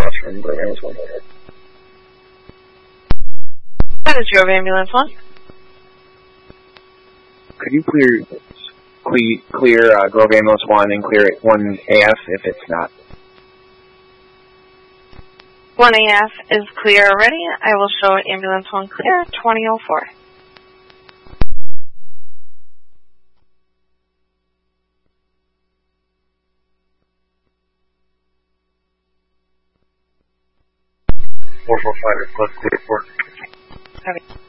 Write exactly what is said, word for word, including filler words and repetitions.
lost from Grove Ambulance one. That is Grove Ambulance one. Could you clear clear, clear uh, Grove Ambulance one and clear it one A F if it's not? one A F is clear already. I will show Ambulance one clear, twenty oh four. four four five plus clear four. Okay.